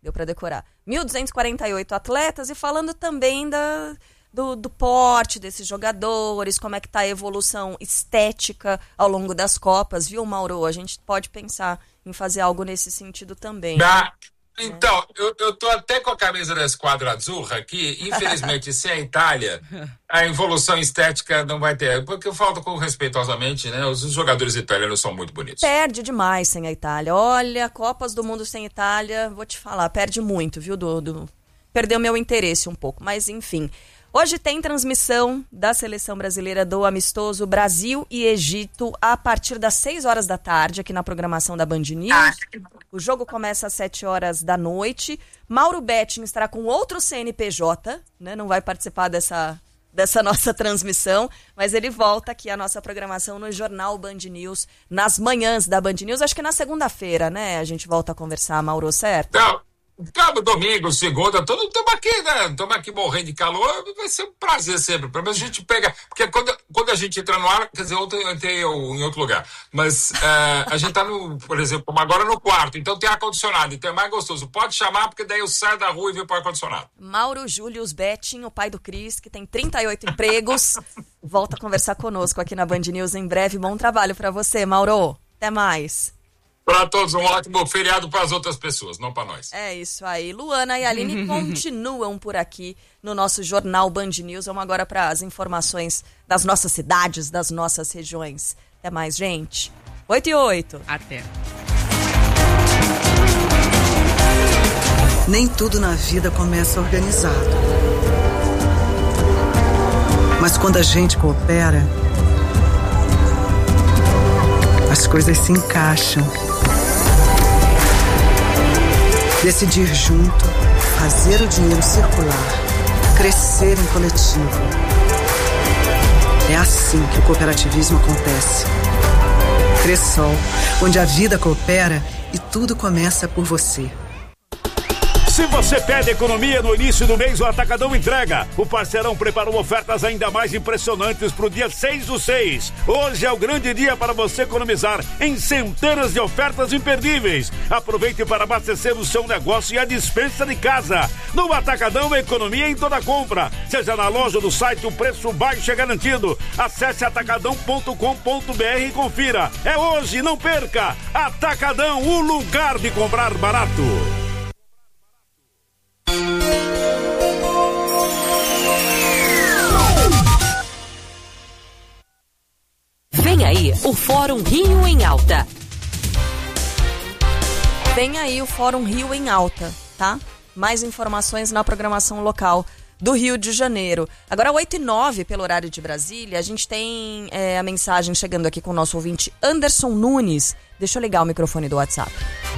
Deu para decorar. 1.248 atletas e falando também do porte desses jogadores, como é que tá a evolução estética ao longo das Copas, viu, Mauro? A gente pode pensar em fazer algo nesse sentido também. Então, eu tô até com a camisa da Squadra Azzurra aqui. Infelizmente, se é a Itália, a evolução estética não vai ter. Porque eu falo com respeitosamente, né? Os jogadores italianos são muito bonitos. Perde demais sem a Itália. Olha, Copas do Mundo sem Itália, vou te falar, perde muito, viu, perdeu meu interesse um pouco, mas enfim. Hoje tem transmissão da Seleção Brasileira do Amistoso Brasil e Egito a partir das 6 horas da tarde, aqui na programação da Band News. O jogo começa às 7 horas da noite. Mauro Betting estará com outro CNPJ, né? Não vai participar dessa nossa transmissão, mas ele volta aqui à nossa programação no Jornal Band News, nas manhãs da Band News. Acho que na segunda-feira, né? A gente volta a conversar, Mauro, certo? Não. Domingo, segunda, estamos aqui, né? Estamos aqui morrendo de calor, vai ser um prazer sempre. Pelo menos a gente pega. Porque quando a gente entra no ar, quer dizer, ontem eu entrei em outro lugar. Mas a gente tá por exemplo, agora no quarto, então tem ar-condicionado, então é mais gostoso. Pode chamar, porque daí eu saio da rua e venho para o ar-condicionado. Mauro Július Betting, o pai do Cris, que tem 38 empregos, volta a conversar conosco aqui na Band News em breve. Bom trabalho para você, Mauro. Até mais. Para todos, um ótimo feriado para as outras pessoas, não para nós. É isso aí. Luana e Aline continuam por aqui no nosso Jornal Band News. Vamos agora para as informações das nossas cidades, das nossas regiões. Até mais, gente. 8h08. Até. Nem tudo na vida começa organizado. Mas quando a gente coopera, as coisas se encaixam. Decidir junto, fazer o dinheiro circular, crescer em coletivo. É assim que o cooperativismo acontece. Cressol, onde a vida coopera e tudo começa por você. Se você pede economia no início do mês, o Atacadão entrega. O parceirão preparou ofertas ainda mais impressionantes para o dia 6/6. Hoje é o grande dia para você economizar em centenas de ofertas imperdíveis. Aproveite para abastecer o seu negócio e a despensa de casa. No Atacadão, economia em toda compra. Seja na loja ou no site, o preço baixo é garantido. Acesse atacadão.com.br e confira. É hoje, não perca! Atacadão, o lugar de comprar barato. Vem aí o Fórum Rio em Alta. Vem aí o Fórum Rio em Alta, tá? Mais informações na programação local do Rio de Janeiro. Agora 8h09 pelo horário de Brasília, a gente tem a mensagem chegando aqui com o nosso ouvinte Anderson Nunes. Deixa eu ligar o microfone do WhatsApp.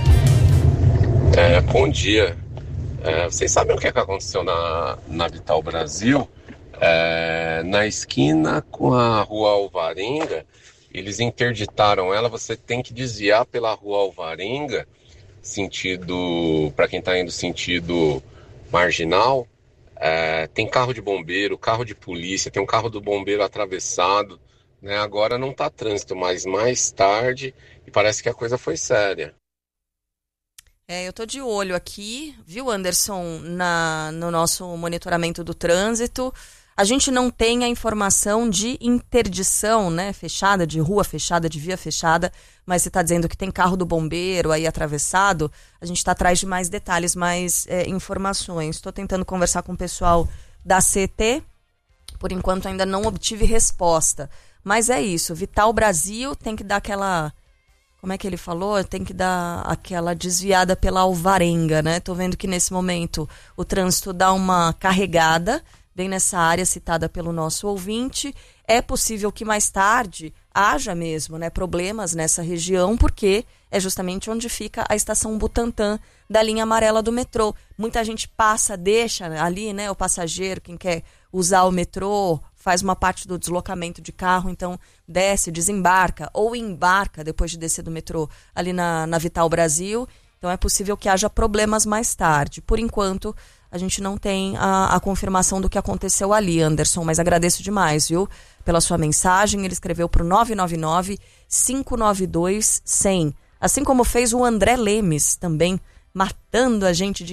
Bom dia. Vocês sabem o que aconteceu na Vital Brasil? Na esquina com a Rua Alvarenga, eles interditaram ela. Você tem que desviar pela Rua Alvarenga, para quem está indo sentido marginal. Tem carro de bombeiro, carro de polícia, tem um carro do bombeiro atravessado, né? Agora não está trânsito, mas mais tarde, e parece que a coisa foi séria. Eu tô de olho aqui, viu, Anderson, no nosso monitoramento do trânsito. A gente não tem a informação de interdição, né, fechada, de rua fechada, de via fechada, mas você está dizendo que tem carro do bombeiro aí atravessado. A gente está atrás de mais detalhes, mais informações. Estou tentando conversar com o pessoal da CT, por enquanto ainda não obtive resposta. Mas é isso, Vital Brasil tem que dar aquela... Como é que ele falou? Tem que dar aquela desviada pela Alvarenga, né? Tô vendo que nesse momento o trânsito dá uma carregada, bem nessa área citada pelo nosso ouvinte. É possível que mais tarde haja mesmo, né, problemas nessa região, porque é justamente onde fica a estação Butantã da linha amarela do metrô. Muita gente passa, deixa ali, né, o passageiro, quem quer usar o metrô, faz uma parte do deslocamento de carro, então desce, desembarca ou embarca depois de descer do metrô ali na Vital Brasil. Então é possível que haja problemas mais tarde. Por enquanto, a gente não tem a confirmação do que aconteceu ali, Anderson, mas agradeço demais, viu, pela sua mensagem. Ele escreveu para o 999-592-100, assim como fez o André Lemes também, matando a gente de